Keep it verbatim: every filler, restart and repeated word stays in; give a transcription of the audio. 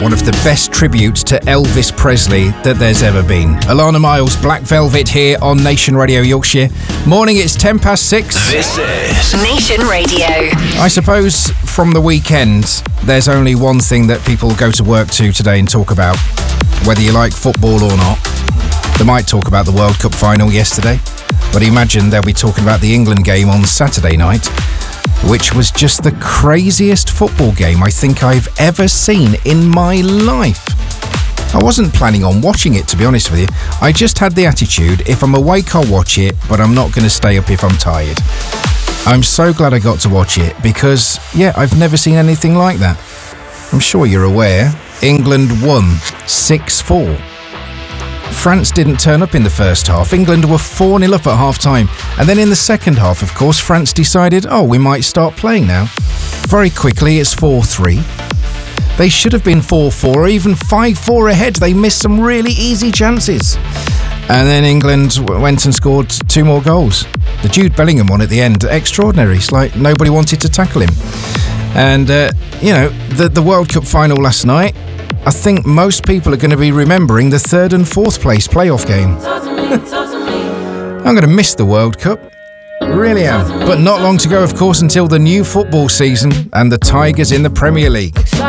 one of the best tributes to Elvis Presley that there's ever been. Alana Miles, Black Velvet here on Nation Radio Yorkshire. Morning, it's ten past six. This is Nation Radio. I suppose from the weekend, there's only one thing that people go to work to today and talk about, whether you like football or not. They might talk about the World Cup final yesterday, but imagine they'll be talking about the England game on Saturday night, which was just the craziest football game I think I've ever seen in my life. I wasn't planning on watching it, to be honest with you. I just had the attitude, if I'm awake I'll watch it, but I'm not going to stay up if I'm tired. I'm so glad I got to watch it because, yeah, I've never seen anything like that. I'm sure you're aware, England won six four. France didn't turn up in the first half. England were four nil up at half-time. And then in the second half, of course, France decided, oh, we might start playing now. Very quickly, it's four three. They should have been four four or even five four ahead. They missed some really easy chances. And then England went and scored two more goals. The Jude Bellingham one at the end, extraordinary. It's like nobody wanted to tackle him. And, uh, you know, the, the World Cup final last night, I think most people are going to be remembering the third and fourth place playoff game. I'm going to miss the World Cup. Really am. But not long to go, of course, until the new football season and the Tigers in the Premier League.